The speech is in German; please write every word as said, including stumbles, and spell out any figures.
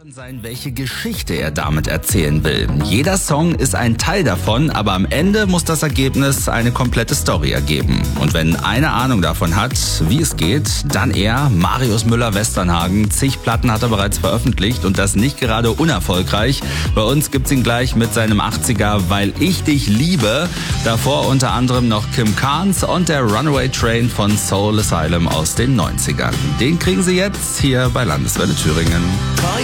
Sein, welche Geschichte er damit erzählen will. Jeder Song ist ein Teil davon, aber am Ende muss das Ergebnis eine komplette Story ergeben. Und wenn eine Ahnung davon hat, wie es geht, dann er, Marius Müller-Westernhagen. Zig Platten hat er bereits veröffentlicht und das nicht gerade unerfolgreich. Bei uns gibt's ihn gleich mit seinem achtziger Weil ich dich liebe. Davor unter anderem noch Kim Carnes und der Runaway Train von Soul Asylum aus den neunzigern. Den kriegen Sie jetzt hier bei Landeswelle Thüringen.